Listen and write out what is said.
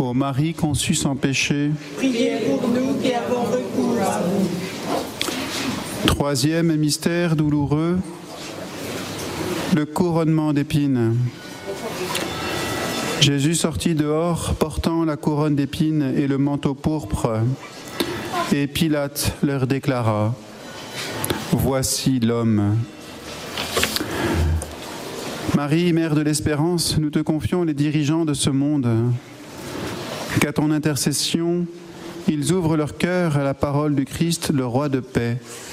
Ô Marie conçue sans péché, Priez pour nous qui avons recours à vous. troisième mystère douloureux, le couronnement d'épines. Jésus sortit dehors, portant la couronne d'épines et le manteau pourpre. Et Pilate leur déclara : Voici l'homme. Marie, Mère de l'Espérance, nous te confions les dirigeants de ce monde. Qu'à ton intercession, ils ouvrent leur cœur à la parole du Christ, le Roi de paix,